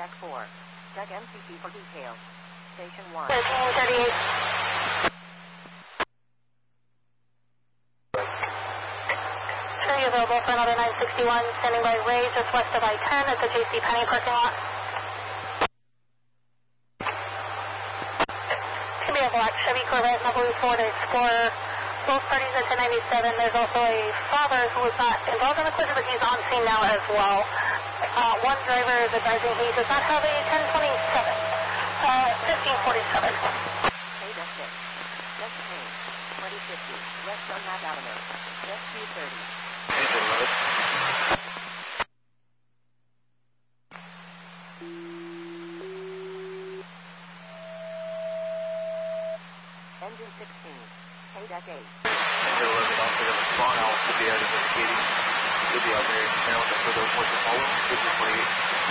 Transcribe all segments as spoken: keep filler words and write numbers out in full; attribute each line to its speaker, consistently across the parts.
Speaker 1: deck four. Check M C P for details. Station one.
Speaker 2: thirteen thirty-eight. Show you available for another nine sixty-one, standing by Ray, just west of I ten at the J C Penney parking lot. It's going to be a black Chevy Corvette and a blue Ford Explorer. Both parties at ten ninety-seven. There's also a father who was not involved in the collision, but he's on scene now as well. Uh, one driver is advising he does not have a ten twenty-seven, uh, fifteen forty-seven.
Speaker 1: Hey, that's it. Next train, twenty fifty, West Dunlap Avenue, S Q thirty.
Speaker 3: Engine load.
Speaker 1: Engine sixteen, hey, deck eight.
Speaker 3: Engine eleven, also got a spawn owl should be out of indicating. Should be out there now for those ones to follow. Engine twenty-eight.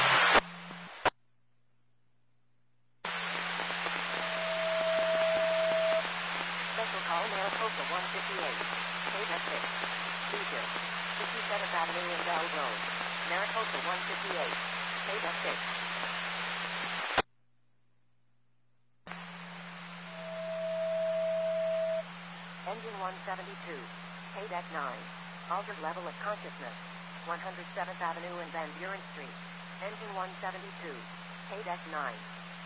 Speaker 1: Special call Mariposa one fifty-eight. Hey, deck six. Seizure. fifty-seventh Avenue and Bell Road. Mariposa one fifty-eight. Hey, deck six. Engine one seventy-two. Hey, deck nine. Altered level of consciousness. one hundred seventh Avenue and Van Buren Street. Engine one seventy-two. Hey, deck nine.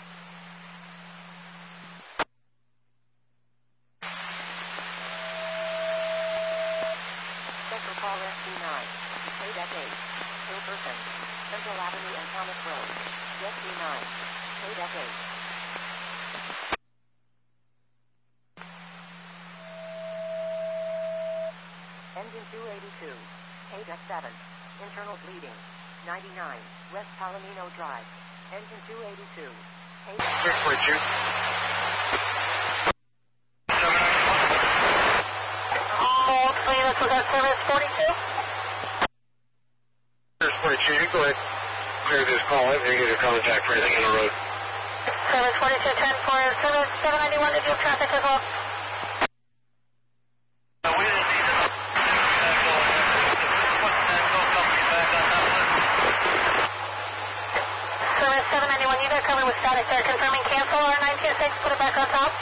Speaker 1: Central call S D nine. Hey, deck eight. Hilberton. Central Avenue and Thomas Road. S D nine. Hey, deck eight. Engine two eighty-two. Hey, deck seven. Internal bleeding. ninety-nine. West Palomino Drive. Engine two eighty-two. Hey,
Speaker 3: six forty-two.
Speaker 2: All three units was at service forty-two.
Speaker 3: Service forty-two, you go ahead. Clear this call up and get a contact for anything on the road.
Speaker 2: Service forty-two ten for service seven ninety-one to deal traffic as well. Service seven ninety-one, you got covered with static there. Confirming cancel or nine two six, put it back on top.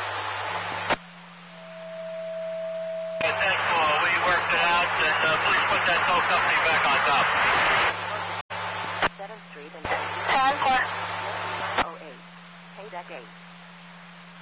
Speaker 3: We worked it out, and uh, please put that tow company back on top.
Speaker 1: seventh Street and
Speaker 2: ten four.
Speaker 1: oh eight. Hey, deck eight.